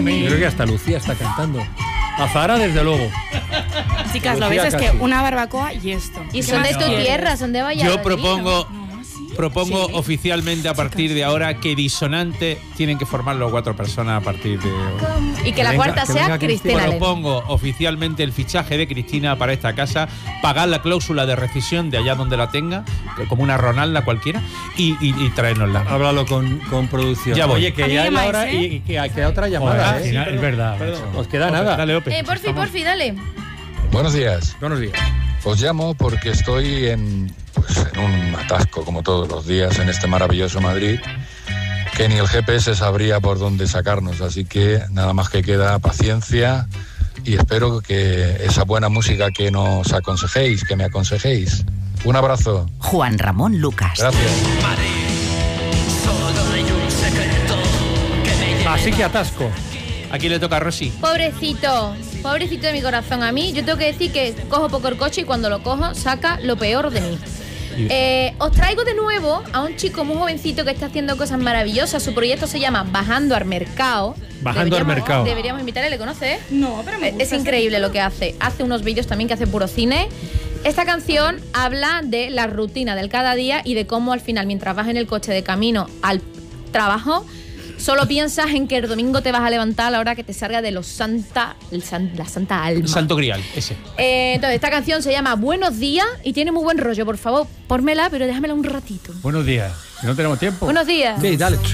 Yo creo que hasta Lucía está cantando. Azahara, desde luego. Chicas, lo ves, es que una barbacoa y esto. Y son de tu tierra, son de Valladolid. Yo propongo Sí. oficialmente a partir de ahora que Disonante tienen que formarlo 4 personas a partir de hoy. Y que la cuarta sea Cristina Lema. Propongo oficialmente el fichaje de Cristina para esta casa, pagar la cláusula de rescisión de allá donde la tenga, como una Ronalda cualquiera, y traérnosla. Háblalo con producción. Ya voy. Oye, que A mí ya es la llamáis, hora ¿eh? y que queda otra llamada. Joder, es verdad. Os queda nada. Dale, Ope. Porfi, dale. Buenos días. Buenos días. Os llamo porque estoy en un atasco, como todos los días, en este maravilloso Madrid, que ni el GPS sabría por dónde sacarnos. Así que nada más que queda paciencia y espero que esa buena música que nos aconsejéis, que me aconsejéis. Un abrazo. Juan Ramón Lucas. Gracias. Así que atasco. Aquí le toca a Rosy. Pobrecito de mi corazón. A mí, yo tengo que decir que cojo poco el coche y cuando lo cojo saca lo peor de mí. Os traigo de nuevo a un chico muy jovencito que está haciendo cosas maravillosas. Su proyecto se llama Bajando al Mercado. Bajando al Mercado. Deberíamos invitarle, ¿le conoces? No, pero me gusta Es increíble lo que hace. Hace unos vídeos también que hace puro cine. Esta canción habla de la rutina del cada día y de cómo al final, mientras vas en el coche de camino al trabajo, solo piensas en que el domingo te vas a levantar a la hora que te salga de la santa alma. El Santo Grial, ese. Entonces, esta canción se llama Buenos días y tiene muy buen rollo. Por favor, pórmela, pero déjamela un ratito. Buenos días. Si no tenemos tiempo. Buenos días. Sí, dale.